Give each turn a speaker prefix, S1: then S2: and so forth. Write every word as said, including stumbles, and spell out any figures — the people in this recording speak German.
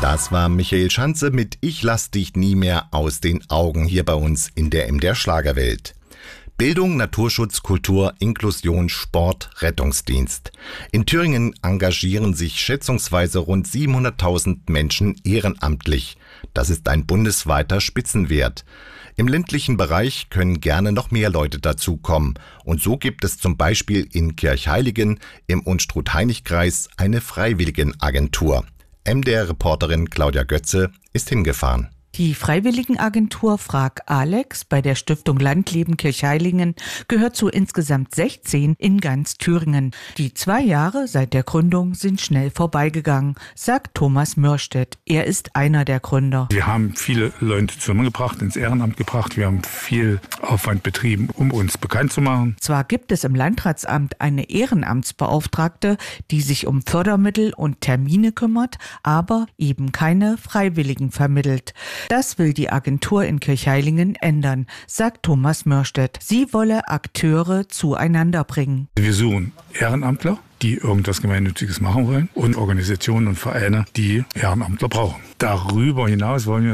S1: Das war Michael Schanze mit Ich lass dich nie mehr aus den Augen hier bei uns in der M D R Schlagerwelt. Bildung, Naturschutz, Kultur, Inklusion, Sport, Rettungsdienst. In Thüringen engagieren sich schätzungsweise rund siebenhunderttausend Menschen ehrenamtlich. Das ist ein bundesweiter Spitzenwert. Im ländlichen Bereich können gerne noch mehr Leute dazukommen. Und so gibt es zum Beispiel in Kirchheiligen im Unstrut-Hainich-Kreis eine Freiwilligenagentur. M D R-Reporterin Claudia Götze ist hingefahren.
S2: Die Freiwilligenagentur Frag Alex bei der Stiftung Landleben Kirchheiligen gehört zu insgesamt sechzehn in ganz Thüringen. Die zwei Jahre seit der Gründung sind schnell vorbeigegangen, sagt Thomas Mörstedt. Er ist einer der Gründer.
S3: Wir haben viele Leute zusammengebracht, ins Ehrenamt gebracht. Wir haben viel Aufwand betrieben, um uns bekannt zu machen.
S2: Zwar gibt es im Landratsamt eine Ehrenamtsbeauftragte, die sich um Fördermittel und Termine kümmert, aber eben keine Freiwilligen vermittelt. Das will die Agentur in Kirchheiligen ändern, sagt Thomas Mörstedt. Sie wolle Akteure zueinander bringen.
S3: Wir suchen Ehrenamtler, die irgendwas Gemeinnütziges machen wollen, und Organisationen und Vereine, die Ehrenamtler brauchen. Darüber hinaus wollen wir